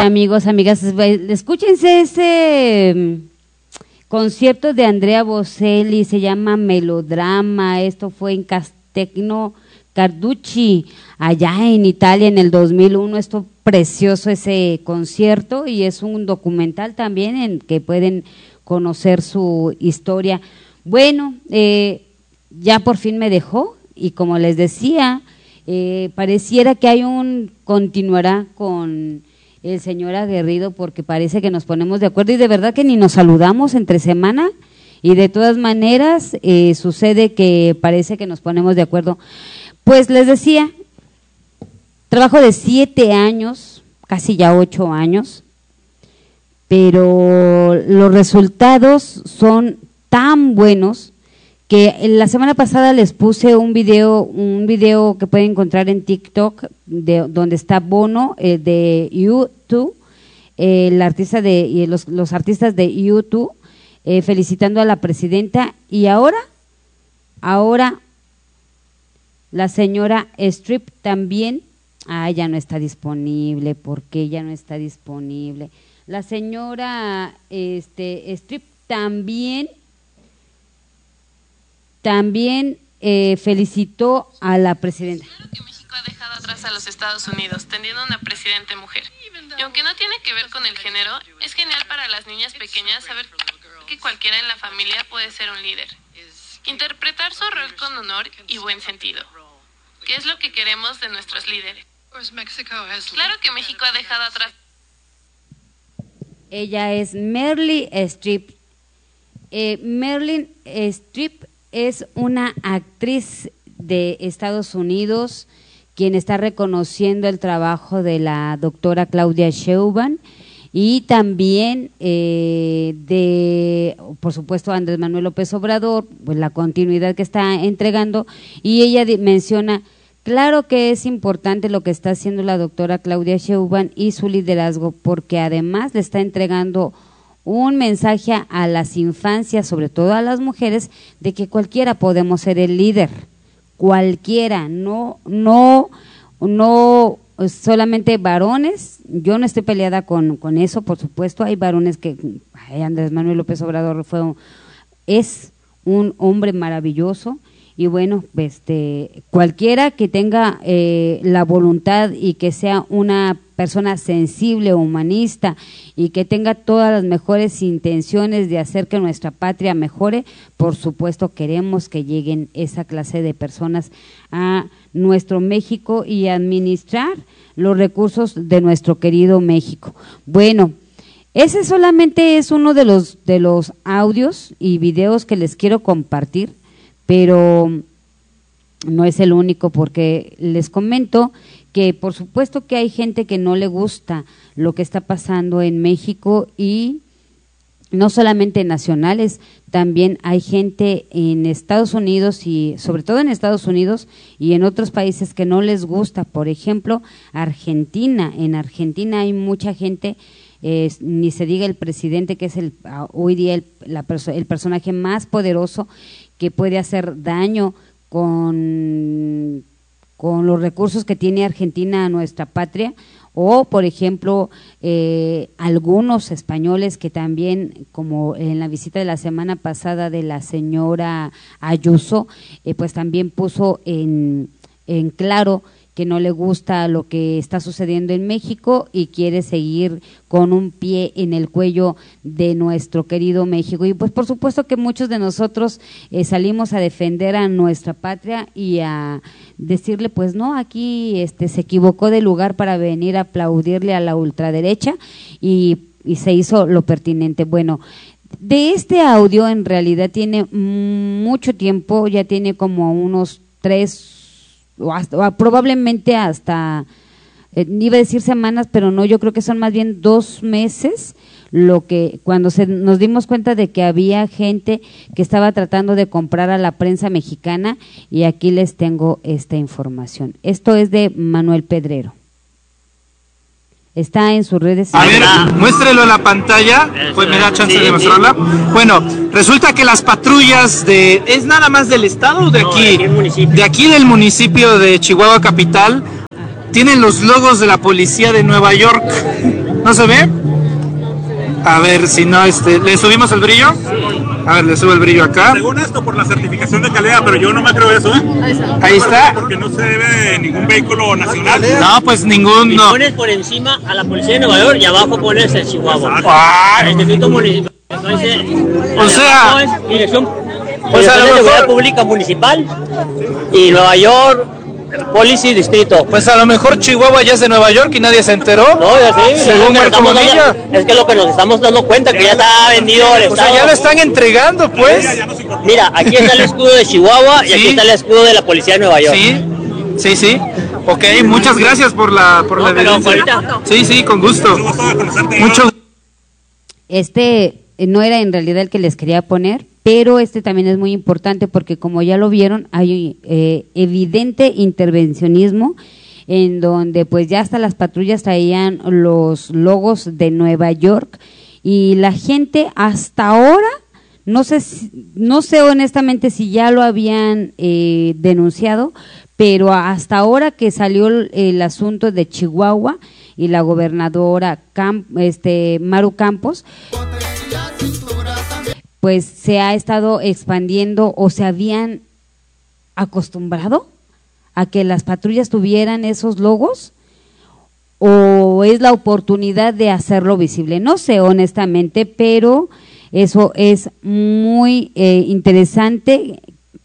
amigos, amigas, escúchense ese concierto de Andrea Bocelli, se llama Melodrama. Esto fue en Castegno Carducci, allá en Italia en el 2001. Esto precioso ese concierto, y es un documental también en que pueden conocer su historia. Bueno, ya por fin me dejó, y como les decía, pareciera que hay continuará con el señor Aguerrido, porque parece que nos ponemos de acuerdo, y de verdad que ni nos saludamos entre semana, y de todas maneras sucede que parece que nos ponemos de acuerdo. Pues les decía, trabajo de 7 años, casi ya 8 años, pero los resultados son tan buenos que la semana pasada les puse un video que pueden encontrar en TikTok, donde está Bono de U2, el artista y los artistas de U2, felicitando a la presidenta. Y ahora la señora Strip también, ya no está disponible. ¿Por qué ya no está disponible? La señora Strip también felicitó a la presidenta. Claro que México ha dejado atrás a los Estados Unidos, teniendo una presidente mujer. Y aunque no tiene que ver con el género, es genial para las niñas pequeñas saber que cualquiera en la familia puede ser un líder. Interpretar su rol con honor y buen sentido, que es lo que queremos de nuestros líderes. Claro que México ha dejado atrás. Ella es Meryl Streep. Meryl Streep es una actriz de Estados Unidos quien está reconociendo el trabajo de la doctora Claudia Sheinbaum, y también por supuesto, Andrés Manuel López Obrador, pues la continuidad que está entregando. Y ella menciona, claro que es importante lo que está haciendo la doctora Claudia Sheinbaum y su liderazgo, porque además le está entregando un mensaje a las infancias, sobre todo a las mujeres, de que cualquiera podemos ser el líder, cualquiera, no solamente varones. Yo no estoy peleada con eso, por supuesto, hay varones que, Andrés Manuel López Obrador es un hombre maravilloso, y bueno, cualquiera que tenga la voluntad y que sea una persona sensible, humanista, y que tenga todas las mejores intenciones de hacer que nuestra patria mejore, por supuesto queremos que lleguen esa clase de personas a nuestro México y administrar los recursos de nuestro querido México. Bueno, ese solamente es uno de los audios y videos que les quiero compartir, pero no es el único, porque les comento que por supuesto que hay gente que no le gusta lo que está pasando en México, y no solamente nacionales, también hay gente en Estados Unidos, y sobre todo en Estados Unidos y en otros países, que no les gusta. Por ejemplo, Argentina. En Argentina hay mucha gente, ni se diga el presidente, que es hoy día el personaje más poderoso, que puede hacer daño con los recursos que tiene Argentina a nuestra patria. O, por ejemplo, algunos españoles que también, como en la visita de la semana pasada de la señora Ayuso, pues también puso en claro que no le gusta lo que está sucediendo en México y quiere seguir con un pie en el cuello de nuestro querido México. Y pues por supuesto que muchos de nosotros salimos a defender a nuestra patria y a decirle, pues no, aquí se equivocó de lugar para venir a aplaudirle a la ultraderecha, y se hizo lo pertinente. Bueno, de este audio en realidad tiene mucho tiempo, ya tiene como unos 3 o probablemente hasta, iba a decir semanas, pero no, yo creo que son más bien 2 meses, cuando nos dimos cuenta de que había gente que estaba tratando de comprar a la prensa mexicana, y aquí les tengo esta información. Esto es de Manuel Pedrero. Está en sus redes. A ver, muéstrelo en la pantalla, pues me da chance de mostrarla. Bueno, resulta que las patrullas ¿es nada más del estado o de aquí? De aquí del municipio de Chihuahua capital, tienen los logos de la policía de Nueva York. ¿No se ve? A ver si no, ¿le subimos el brillo? A ver, le subo el brillo acá. Según esto, por la certificación de calidad, pero yo no me creo eso, ¿eh? Ahí está. Porque no se debe ningún vehículo nacional. No, pues ningún, Y no. pones por encima a la policía de Nueva York y abajo pones el Chihuahua. Ay. El distrito municipal. Entonces, O sea, no, es dirección, pues a lo de mejor- seguridad pública municipal y Nueva York, policía y distrito. Pues a lo mejor Chihuahua ya es de Nueva York y nadie se enteró. No, ya sí. Según Marco Bonilla. Es que lo que nos estamos dando cuenta que ya está vendido el O sea, estado. ya lo están entregando, pues. Mira, aquí está el escudo de Chihuahua y Sí. aquí está el escudo de la policía de Nueva York. Sí. Ok, muchas gracias por la No, pero evidencia. ahorita- Sí, con gusto. Mucho. No era en realidad el que les quería poner, pero también es muy importante porque como ya lo vieron, hay evidente intervencionismo en donde pues ya hasta las patrullas traían los logos de Nueva York y la gente hasta ahora, no sé honestamente si ya lo habían denunciado, pero hasta ahora que salió el asunto de Chihuahua y la gobernadora Maru Campos, pues se ha estado expandiendo o se habían acostumbrado a que las patrullas tuvieran esos logos o es la oportunidad de hacerlo visible. No sé honestamente, pero eso es muy interesante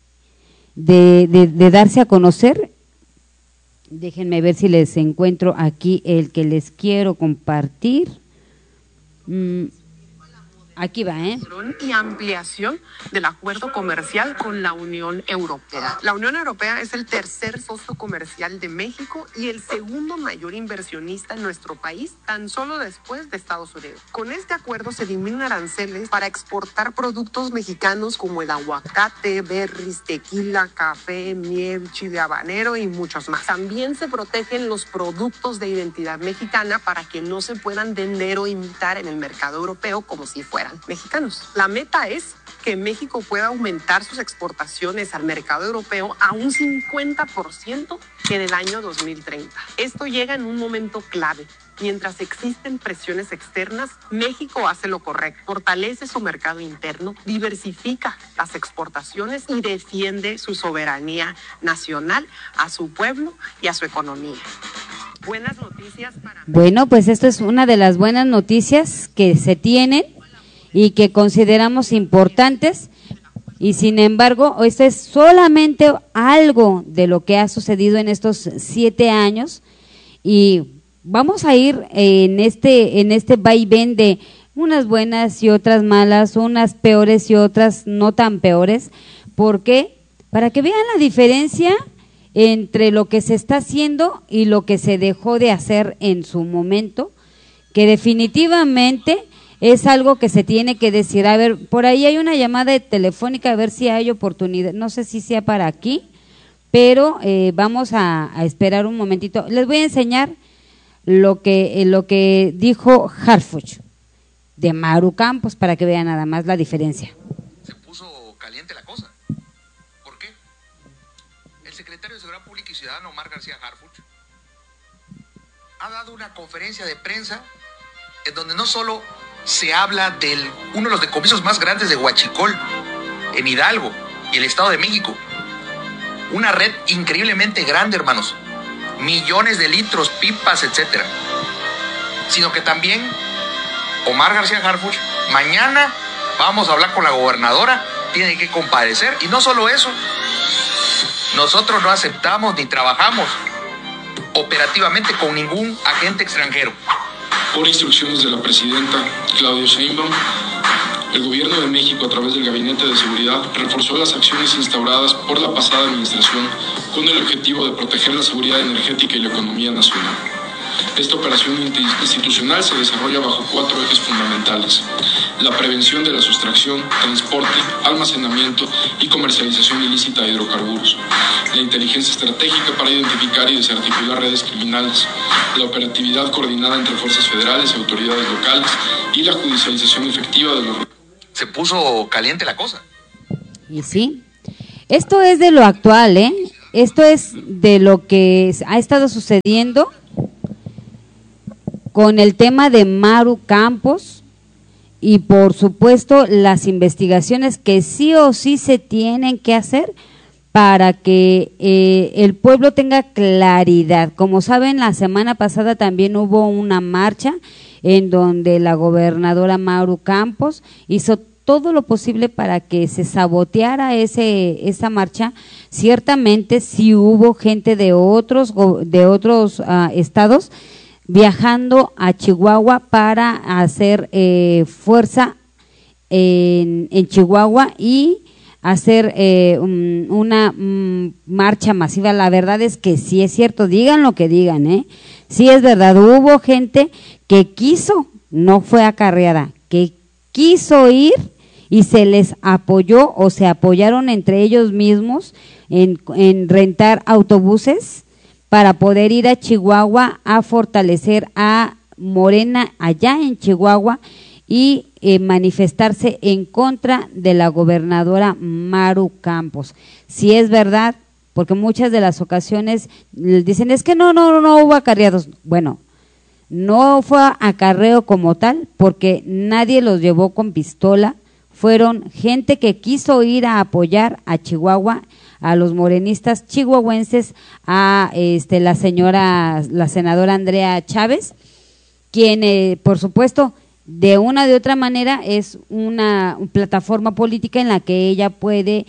de darse a conocer. Déjenme ver si les encuentro aquí el que les quiero compartir. Aquí va, Y ampliación del acuerdo comercial con la Unión Europea. La Unión Europea es el tercer socio comercial de México y el segundo mayor inversionista en nuestro país, tan solo después de Estados Unidos. Con este acuerdo se eliminan aranceles para exportar productos mexicanos como el aguacate, berries, tequila, café, miel, chile habanero y muchos más. También se protegen los productos de identidad mexicana para que no se puedan vender o imitar en el mercado europeo como si fueran mexicanos. La meta es que México pueda aumentar sus exportaciones al mercado europeo a un 50% en el año 2030. Esto llega en un momento clave. Mientras existen presiones externas, México hace lo correcto, fortalece su mercado interno, diversifica las exportaciones y defiende su soberanía nacional a su pueblo y a su economía. Buenas noticias para... Bueno, pues esto es una de las buenas noticias que se tienen y que consideramos importantes y sin embargo esto es solamente algo de lo que ha sucedido en estos 7 años y vamos a ir en este vaivén de unas buenas y otras malas, unas peores y otras no tan peores, porque para que vean la diferencia entre lo que se está haciendo y lo que se dejó de hacer en su momento, que definitivamente es algo que se tiene que decir. A ver, por ahí hay una llamada telefónica, a ver si hay oportunidad, no sé si sea para aquí, pero vamos a esperar un momentito. Les voy a enseñar lo que dijo Harfuch de Maru Campos para que vean nada más la diferencia. Se puso caliente la cosa. ¿Por qué? El secretario de Seguridad Pública y Ciudadano, Omar García Harfuch, ha dado una conferencia de prensa en donde no solo se habla de uno de los decomisos más grandes de Huachicol, en Hidalgo y el Estado de México. Una red increíblemente grande, hermanos. Millones de litros, pipas, etcétera. Sino que también Omar García Harfuch, mañana vamos a hablar con la gobernadora, tiene que comparecer. Y no solo eso, nosotros no aceptamos ni trabajamos operativamente con ningún agente extranjero. Por instrucciones de la presidenta Claudia Sheinbaum, el Gobierno de México, a través del Gabinete de Seguridad, reforzó las acciones instauradas por la pasada administración con el objetivo de proteger la seguridad energética y la economía nacional. Esta operación institucional se desarrolla bajo 4 ejes fundamentales: la prevención de la sustracción, transporte, almacenamiento y comercialización ilícita de hidrocarburos, la inteligencia estratégica para identificar y desarticular redes criminales, la operatividad coordinada entre fuerzas federales y autoridades locales y la judicialización efectiva de los... Se puso caliente la cosa. Y sí, esto es de lo actual, Esto es de lo que ha estado sucediendo con el tema de Maru Campos y por supuesto las investigaciones que sí o sí se tienen que hacer para que el pueblo tenga claridad. Como saben, la semana pasada también hubo una marcha en donde la gobernadora Maru Campos hizo todo lo posible para que se saboteara esa marcha. Ciertamente sí hubo gente de otros estados viajando a Chihuahua para hacer fuerza en Chihuahua y hacer una marcha masiva. La verdad es que sí es cierto, digan lo que digan, sí es verdad, hubo gente que quiso, no fue acarreada, que quiso ir y se les apoyó o se apoyaron entre ellos mismos en rentar autobuses para poder ir a Chihuahua a fortalecer a Morena allá en Chihuahua y manifestarse en contra de la gobernadora Maru Campos. Si es verdad, porque muchas de las ocasiones dicen, es que no hubo acarreados. Bueno, no fue acarreo como tal, porque nadie los llevó con pistola, fueron gente que quiso ir a apoyar a Chihuahua, a los morenistas chihuahuenses, a la senadora Andrea Chávez, quien por supuesto de una de otra manera es una plataforma política en la que ella puede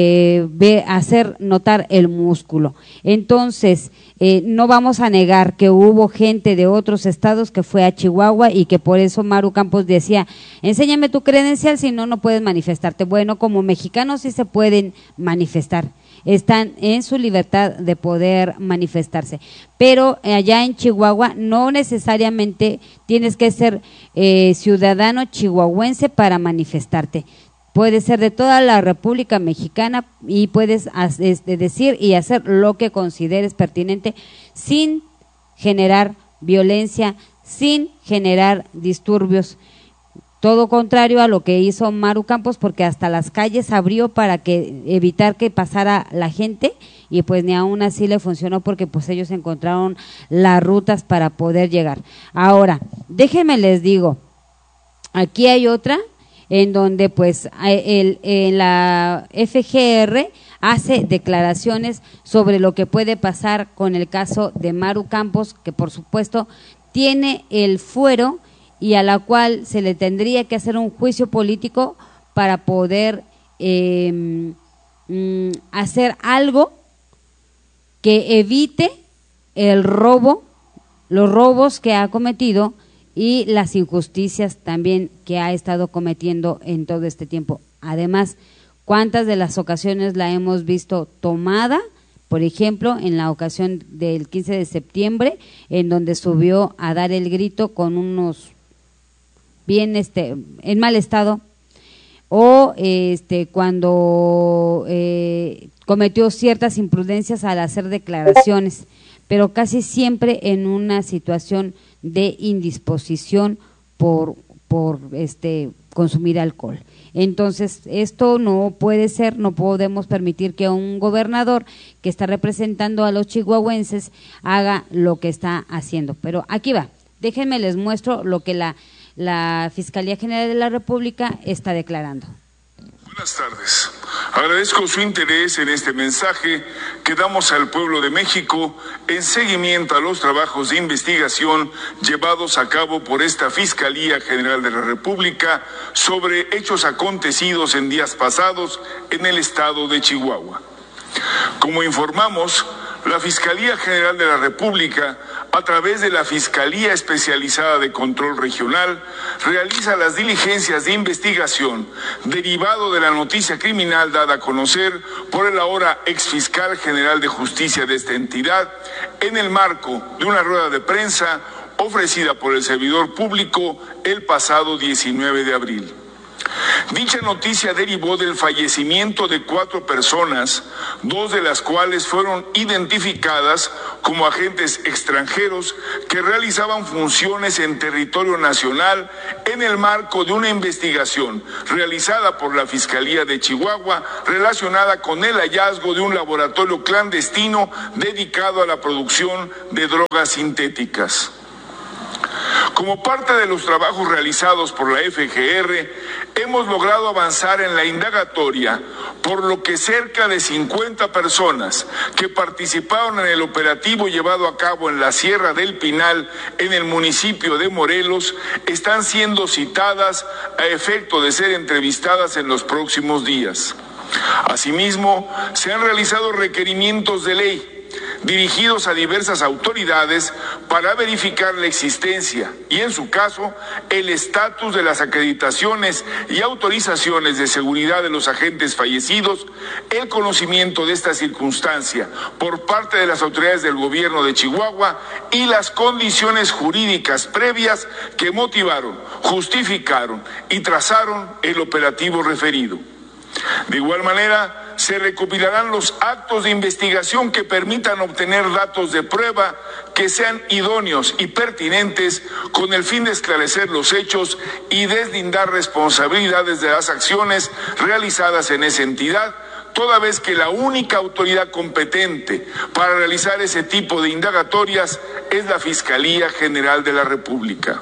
hacer notar el músculo. Entonces, no vamos a negar que hubo gente de otros estados que fue a Chihuahua y que por eso Maru Campos decía, enséñame tu credencial, si no puedes manifestarte. Bueno, como mexicanos sí se pueden manifestar, están en su libertad de poder manifestarse, pero allá en Chihuahua no necesariamente tienes que ser ciudadano chihuahuense para manifestarte. Puedes ser de toda la República Mexicana y puedes decir y hacer lo que consideres pertinente sin generar violencia, sin generar disturbios. Todo contrario a lo que hizo Maru Campos, porque hasta las calles abrió para evitar que pasara la gente y pues ni aún así le funcionó, porque pues ellos encontraron las rutas para poder llegar. Ahora, déjenme les digo, aquí hay otra en donde pues la FGR hace declaraciones sobre lo que puede pasar con el caso de Maru Campos, que por supuesto tiene el fuero y a la cual se le tendría que hacer un juicio político para poder hacer algo que evite el robo, los robos que ha cometido y las injusticias también que ha estado cometiendo en todo este tiempo. Además, ¿cuántas de las ocasiones la hemos visto tomada? Por ejemplo, en la ocasión del 15 de septiembre, en donde subió a dar el grito con unos bien en mal estado, o cuando cometió ciertas imprudencias al hacer declaraciones, pero casi siempre en una situación de indisposición por consumir alcohol. Entonces, esto no puede ser, no podemos permitir que un gobernador que está representando a los chihuahuenses haga lo que está haciendo. Pero aquí va, déjenme les muestro lo que la Fiscalía General de la República está declarando. Buenas tardes. Agradezco su interés en este mensaje que damos al pueblo de México en seguimiento a los trabajos de investigación llevados a cabo por esta Fiscalía General de la República sobre hechos acontecidos en días pasados en el estado de Chihuahua. Como informamos, la Fiscalía General de la República, a través de la Fiscalía Especializada de Control Regional, realiza las diligencias de investigación derivado de la noticia criminal dada a conocer por el ahora exfiscal general de justicia de esta entidad en el marco de una rueda de prensa ofrecida por el servidor público el pasado 19 de abril. Dicha noticia derivó del fallecimiento de 4 personas, 2 de las cuales fueron identificadas como agentes extranjeros que realizaban funciones en territorio nacional en el marco de una investigación realizada por la Fiscalía de Chihuahua relacionada con el hallazgo de un laboratorio clandestino dedicado a la producción de drogas sintéticas. Como parte de los trabajos realizados por la FGR, hemos logrado avanzar en la indagatoria, por lo que cerca de 50 personas que participaron en el operativo llevado a cabo en la Sierra del Pinal, en el municipio de Morelos, están siendo citadas a efecto de ser entrevistadas en los próximos días. Asimismo, se han realizado requerimientos de ley dirigidos a diversas autoridades para verificar la existencia y, en su caso, el estatus de las acreditaciones y autorizaciones de seguridad de los agentes fallecidos, el conocimiento de esta circunstancia por parte de las autoridades del gobierno de Chihuahua y las condiciones jurídicas previas que motivaron, justificaron y trazaron el operativo referido. De igual manera, se recopilarán los actos de investigación que permitan obtener datos de prueba que sean idóneos y pertinentes con el fin de esclarecer los hechos y deslindar responsabilidades de las acciones realizadas en esa entidad, toda vez que la única autoridad competente para realizar ese tipo de indagatorias es la Fiscalía General de la República.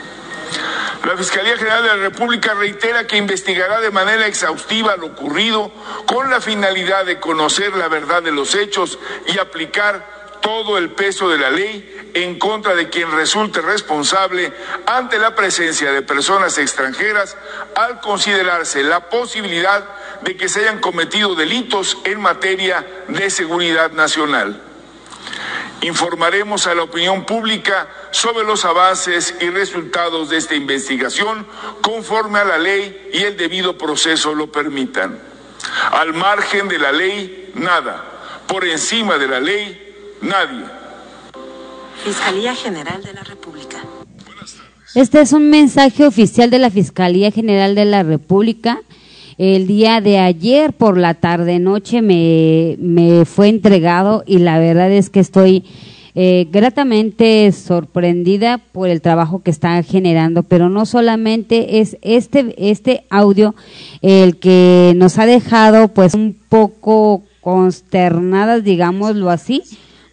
La Fiscalía General de la República reitera que investigará de manera exhaustiva lo ocurrido con la finalidad de conocer la verdad de los hechos y aplicar todo el peso de la ley en contra de quien resulte responsable ante la presencia de personas extranjeras, al considerarse la posibilidad de que se hayan cometido delitos en materia de seguridad nacional. Informaremos a la opinión pública sobre los avances y resultados de esta investigación conforme a la ley y el debido proceso lo permitan. Al margen de la ley, nada. Por encima de la ley, nadie. Fiscalía General de la República. Este es un mensaje oficial de la Fiscalía General de la República. El día de ayer por la tarde-noche me fue entregado y la verdad es que estoy gratamente sorprendida por el trabajo que está generando, pero no solamente es este audio el que nos ha dejado pues un poco consternadas, digámoslo así,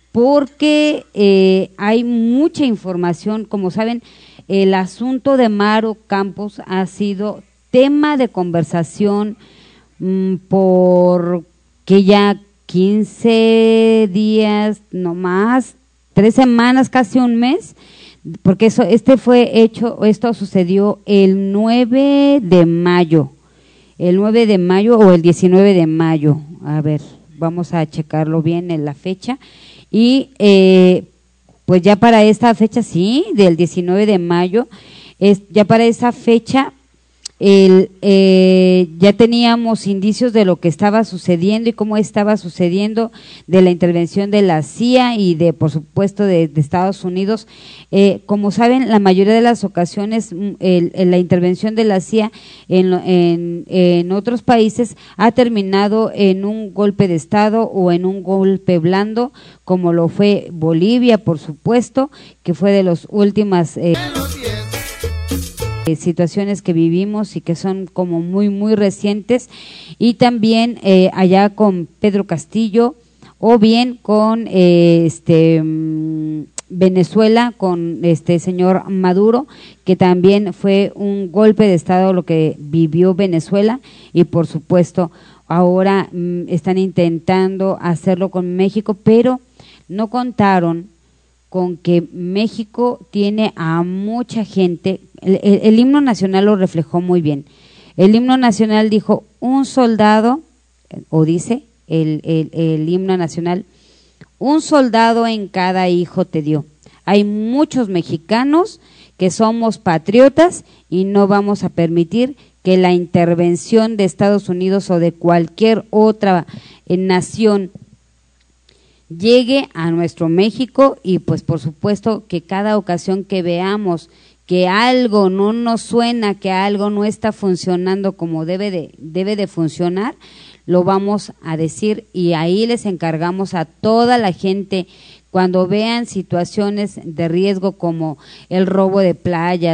porque hay mucha información. Como saben, el asunto de Maru Campos ha sido tema de conversación por que ya 15 días, no más, 3 semanas, casi un mes, porque esto sucedió el 9 de mayo, o el 19 de mayo, a ver, vamos a checarlo bien en la fecha, y pues ya para esta fecha, sí, del 19 de mayo, ya para esa fecha, ya teníamos indicios de lo que estaba sucediendo y cómo estaba sucediendo, de la intervención de la CIA y por supuesto de Estados Unidos. Como saben, la mayoría de las ocasiones la intervención de la CIA en otros países ha terminado en un golpe de Estado o en un golpe blando, como lo fue Bolivia, por supuesto, que fue de las últimas situaciones que vivimos y que son como muy muy recientes, y también allá con Pedro Castillo, o bien con Venezuela con señor Maduro, que también fue un golpe de Estado lo que vivió Venezuela, y por supuesto ahora están intentando hacerlo con México, pero no contaron con que México tiene a mucha gente. El himno nacional lo reflejó muy bien. El himno nacional dijo: un soldado, o dice el himno nacional, un soldado en cada hijo te dio. Hay muchos mexicanos que somos patriotas y no vamos a permitir que la intervención de Estados Unidos o de cualquier otra nación llegue a nuestro México, y pues por supuesto que cada ocasión que veamos que algo no nos suena, que algo no está funcionando como debe de funcionar, lo vamos a decir, y ahí les encargamos a toda la gente, cuando vean situaciones de riesgo como el robo de playas,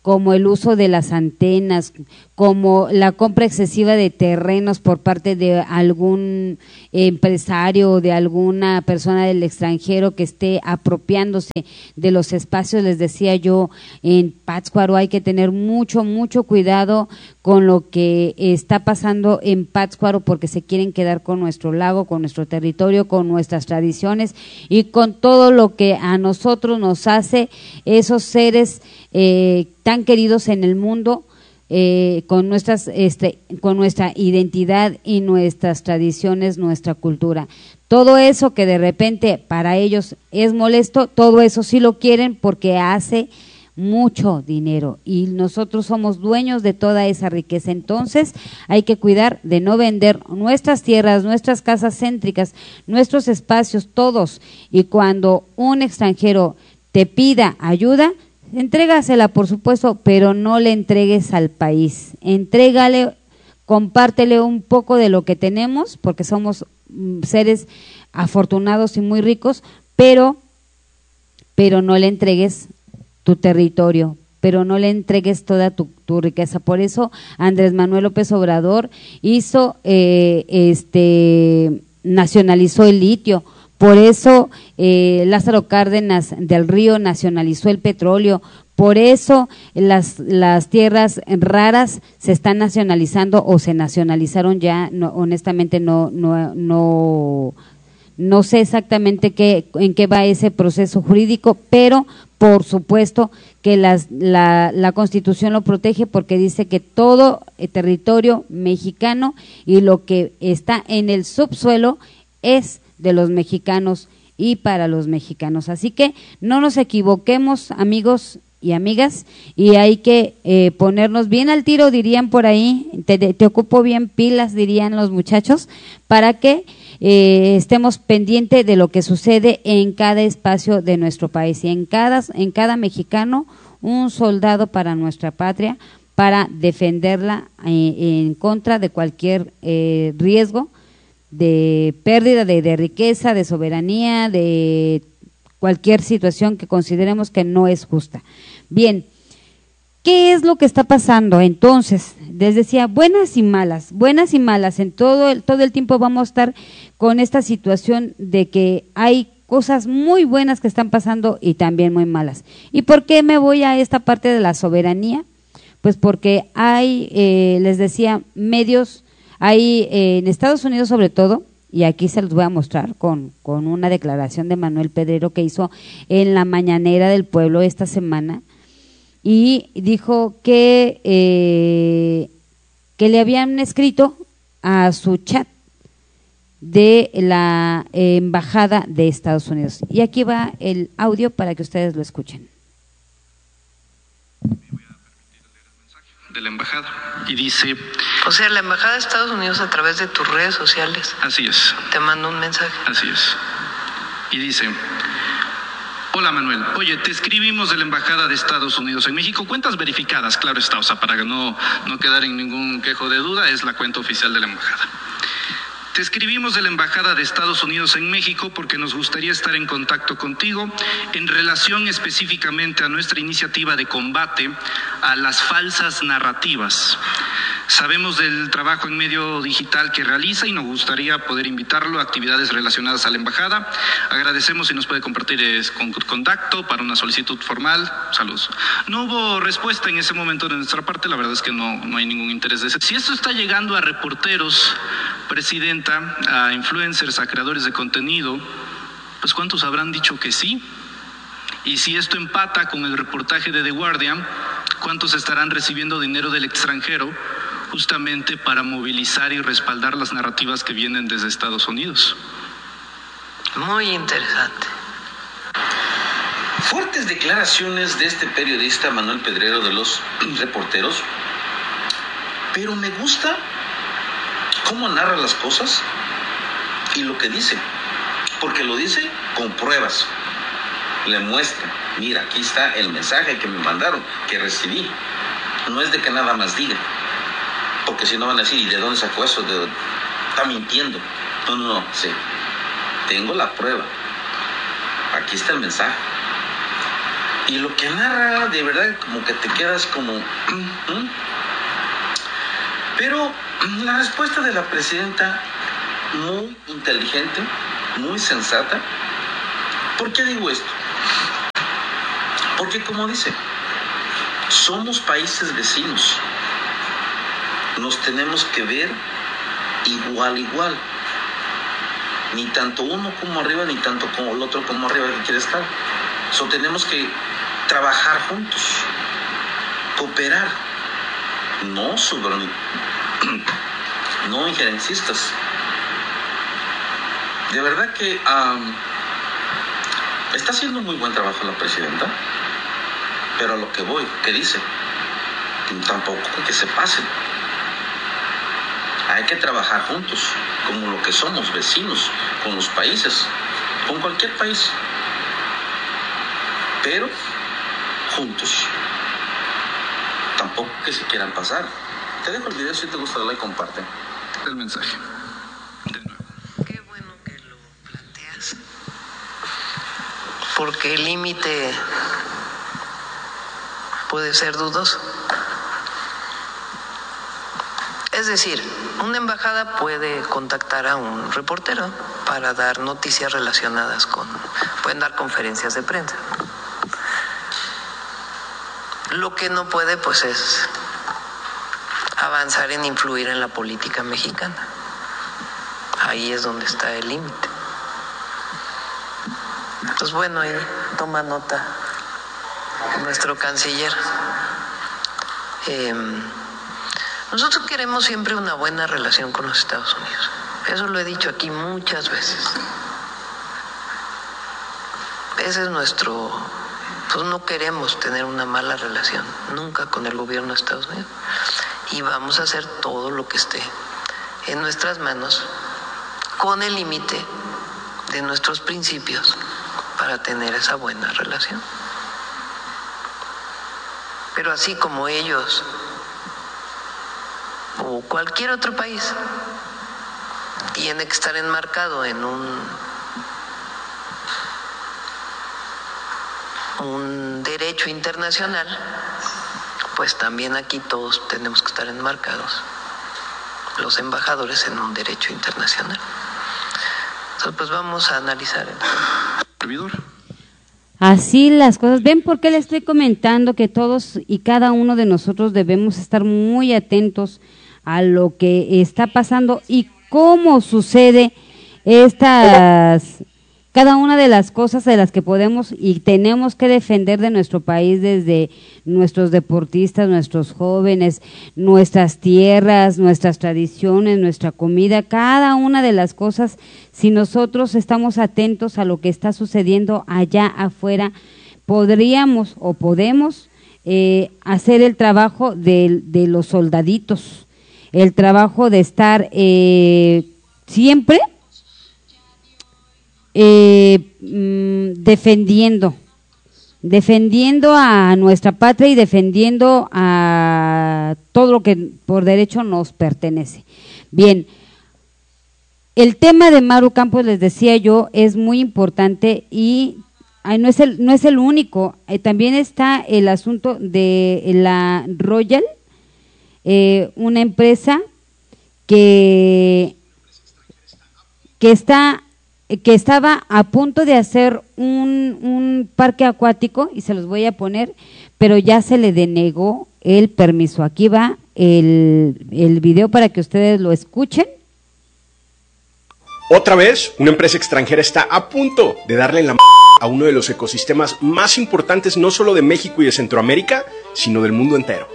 como el uso de las antenas, como la compra excesiva de terrenos por parte de algún empresario o de alguna persona del extranjero que esté apropiándose de los espacios. Les decía yo, en Pátzcuaro hay que tener mucho cuidado con lo que está pasando en Pátzcuaro, porque se quieren quedar con nuestro lago, con nuestro territorio, con nuestras tradiciones y con todo lo que a nosotros nos hace esos seres tan queridos en el mundo, con nuestra identidad y nuestras tradiciones, nuestra cultura. Todo eso que de repente para ellos es molesto, todo eso sí lo quieren porque hace mucho dinero y nosotros somos dueños de toda esa riqueza. Entonces hay que cuidar de no vender nuestras tierras, nuestras casas céntricas, nuestros espacios, todos. Y cuando un extranjero te pida ayuda, entrégasela, por supuesto, pero no le entregues al país. Entrégale, compártele un poco de lo que tenemos, porque somos seres afortunados y muy ricos, pero no le entregues tu territorio, pero no le entregues toda tu riqueza. Por eso Andrés Manuel López Obrador nacionalizó el litio. Por eso Lázaro Cárdenas del Río nacionalizó el petróleo. Por eso las tierras raras se están nacionalizando o se nacionalizaron ya. No, honestamente no sé exactamente en qué va ese proceso jurídico, pero por supuesto que la Constitución lo protege, porque dice que todo el territorio mexicano y lo que está en el subsuelo es de los mexicanos y para los mexicanos. Así que no nos equivoquemos, amigos y amigas, y hay que ponernos bien al tiro, dirían por ahí, te ocupo bien pilas, dirían los muchachos, para que estemos pendientes de lo que sucede en cada espacio de nuestro país y en cada mexicano un soldado para nuestra patria, para defenderla en contra de cualquier riesgo de pérdida de riqueza, de soberanía, de cualquier situación que consideremos que no es justa. Bien, ¿qué es lo que está pasando? Entonces, les decía, buenas y malas, en todo el tiempo vamos a estar con esta situación de que hay cosas muy buenas que están pasando y también muy malas. ¿Y por qué me voy a esta parte de la soberanía? Pues porque hay, les decía, medios, hay en Estados Unidos sobre todo, y aquí se los voy a mostrar con una declaración de Manuel Pedrero que hizo en la mañanera del pueblo esta semana, y dijo que le habían escrito a su chat de la embajada de Estados Unidos. Y aquí va el audio para que ustedes lo escuchen. De la embajada, y dice... O sea, la embajada de Estados Unidos, a través de tus redes sociales, así es, te manda un mensaje. Así es, y dice: hola Manuel, oye, te escribimos de la embajada de Estados Unidos en México, cuentas verificadas, claro está, o sea, para que no quedar en ningún quejo de duda, es la cuenta oficial de la embajada. Te escribimos de la Embajada de Estados Unidos en México porque nos gustaría estar en contacto contigo en relación específicamente a nuestra iniciativa de combate a las falsas narrativas. Sabemos del trabajo en medio digital que realiza y nos gustaría poder invitarlo a actividades relacionadas a la embajada. Agradecemos si nos puede compartir contacto para una solicitud formal. Saludos. No hubo respuesta en ese momento de nuestra parte, la verdad es que no hay ningún interés de ese. Si esto está llegando a reporteros, presidenta, a influencers, a creadores de contenido, pues ¿cuántos habrán dicho que sí? Y si esto empata con el reportaje de The Guardian, ¿cuántos estarán recibiendo dinero del extranjero justamente para movilizar y respaldar las narrativas que vienen desde Estados Unidos? Muy interesante. Fuertes declaraciones de este periodista Manuel Pedrero de los reporteros, pero me gusta cómo narra las cosas y lo que dice, porque lo dice con pruebas. Le muestra, mira, aquí está el mensaje que me mandaron, que recibí. No es de que nada más diga, porque si no van a decir, ¿y de dónde sacó eso? Está mintiendo. No, sí, tengo la prueba. Aquí está el mensaje. Y lo que narra, de verdad, como que te quedas como... Pero la respuesta de la presidenta, muy inteligente, muy sensata. ¿Por qué digo esto? Porque como dice, somos países vecinos. Nos tenemos que ver igual. Ni tanto uno como arriba, ni tanto como el otro como arriba que quiere estar. Tenemos que trabajar juntos, cooperar, no injerencistas. De verdad que está haciendo muy buen trabajo la presidenta, pero a lo que voy, ¿qué dice? Tampoco que se pasen. Hay que trabajar juntos, como lo que somos, vecinos, con los países, con cualquier país, pero juntos. Tampoco que se quieran pasar. Te dejo el video, si te gusta, dale y comparte el mensaje. De nuevo. Qué bueno que lo planteas, porque el límite puede ser dudoso. Es decir, una embajada puede contactar a un reportero para dar noticias relacionadas pueden dar conferencias de prensa. Lo que no puede, pues, es avanzar en influir en la política mexicana. Ahí es donde está el límite. Entonces, bueno, ahí toma nota nuestro canciller. Nosotros queremos siempre una buena relación con los Estados Unidos. Eso lo he dicho aquí muchas veces. Ese es nuestro... Pues no queremos tener una mala relación nunca con el gobierno de Estados Unidos. Y vamos a hacer todo lo que esté en nuestras manos con el límite de nuestros principios para tener esa buena relación. Pero así como ellos o cualquier otro país tiene que estar enmarcado en un derecho internacional, pues también aquí todos tenemos que estar enmarcados, los embajadores, en un derecho internacional. Entonces, pues vamos a analizar el servidor. Así las cosas. ¿Ven por qué le estoy comentando que todos y cada uno de nosotros debemos estar muy atentos a lo que está pasando y cómo sucede cada una de las cosas de las que podemos y tenemos que defender de nuestro país, desde nuestros deportistas, nuestros jóvenes, nuestras tierras, nuestras tradiciones, nuestra comida, cada una de las cosas. Si nosotros estamos atentos a lo que está sucediendo allá afuera, podríamos o podemos hacer el trabajo de los soldaditos, el trabajo de estar siempre defendiendo a nuestra patria y defendiendo a todo lo que por derecho nos pertenece. Bien, el tema de Maru Campos, les decía yo, es muy importante y no es el único. También está el asunto de la Royal, una empresa que estaba a punto de hacer un parque acuático, y se los voy a poner, pero ya se le denegó el permiso. Aquí va el video para que ustedes lo escuchen. Otra vez, una empresa extranjera está a punto de darle en la a uno de los ecosistemas más importantes, no solo de México y de Centroamérica, sino del mundo entero.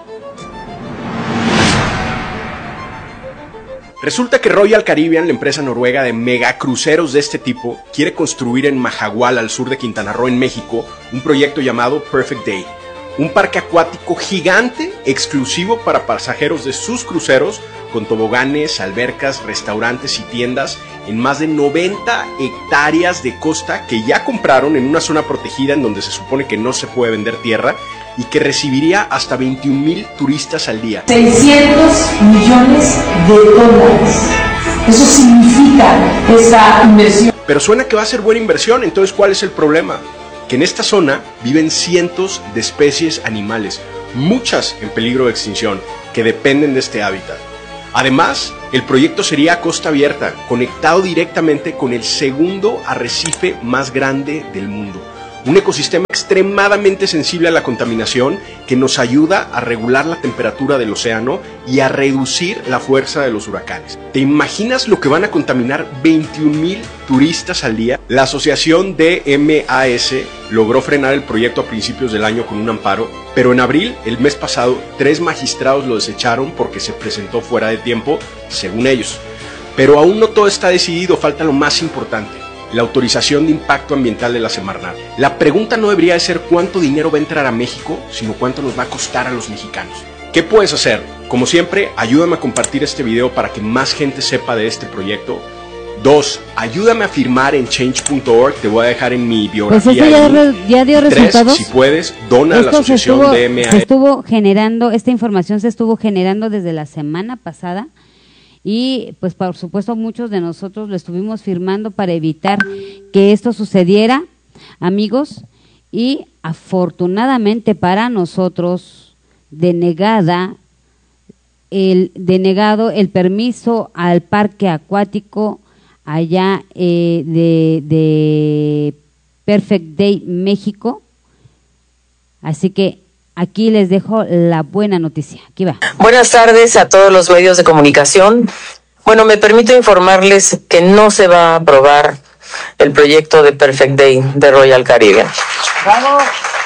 Resulta que Royal Caribbean, la empresa noruega de megacruceros de este tipo, quiere construir en Majagual, al sur de Quintana Roo, en México, un proyecto llamado Perfect Day, un parque acuático gigante exclusivo para pasajeros de sus cruceros, con toboganes, albercas, restaurantes y tiendas en más de 90 hectáreas de costa que ya compraron en una zona protegida en donde se supone que no se puede vender tierra y que recibiría hasta 21,000 turistas al día. 600 millones de dólares. Eso significa esa inversión. Pero suena que va a ser buena inversión, entonces ¿cuál es el problema? que en esta zona viven cientos de especies animales, muchas en peligro de extinción, que dependen de este hábitat. Además, el proyecto sería a costa abierta, conectado directamente con el segundo arrecife más grande del mundo. Un ecosistema extremadamente sensible a la contaminación que nos ayuda a regular la temperatura del océano y a reducir la fuerza de los huracanes. ¿Te imaginas lo que van a contaminar 21,000 turistas al día? La asociación DMAS logró frenar el proyecto a principios del año con un amparo, pero en abril, el mes pasado, 3 magistrados lo desecharon porque se presentó fuera de tiempo, según ellos. Pero aún no todo está decidido, falta lo más importante: la autorización de impacto ambiental de la Semarnat. La pregunta no debería de ser cuánto dinero va a entrar a México, sino cuánto nos va a costar a los mexicanos. ¿Qué puedes hacer? Como siempre, ayúdame a compartir este video para que más gente sepa de este proyecto. 2. Ayúdame a firmar en change.org, te voy a dejar en mi biografía. Pues eso ya dio resultados. 3. Si puedes, dona a la asociación DMAS. Esta información se estuvo generando desde la semana pasada. Y pues por supuesto muchos de nosotros lo estuvimos firmando para evitar que esto sucediera, amigos, y afortunadamente para nosotros denegado el permiso al parque acuático allá de Perfect Day, México. Así que aquí les dejo la buena noticia. Aquí va. Buenas tardes a todos los medios de comunicación. Bueno, me permito informarles que no se va a aprobar el proyecto de Perfect Day de Royal Caribbean. ¡Bravo!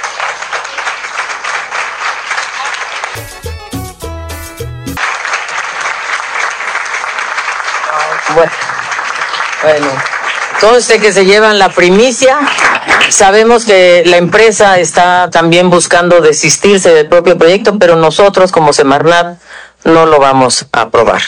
Bueno, entonces que se llevan la primicia. Sabemos que la empresa está también buscando desistirse del propio proyecto, pero nosotros como Semarnat no lo vamos a aprobar.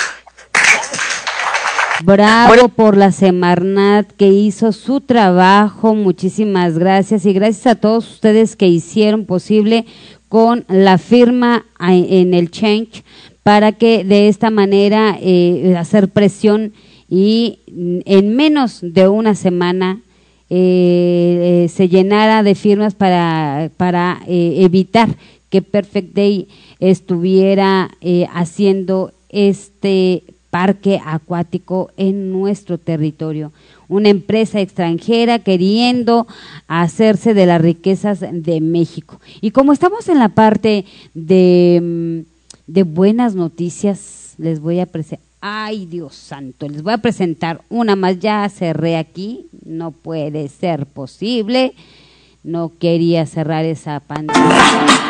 Bravo por la Semarnat que hizo su trabajo, muchísimas gracias, y gracias a todos ustedes que hicieron posible con la firma en el Change para que de esta manera hacer presión y en menos de una semana se llenara de firmas para evitar que Perfect Day estuviera haciendo este parque acuático en nuestro territorio. Una empresa extranjera queriendo hacerse de las riquezas de México. Y como estamos en la parte de buenas noticias, les voy a presentar. Ay, Dios santo, les voy a presentar una más. Ya cerré aquí, no puede ser posible. No quería cerrar esa pantalla.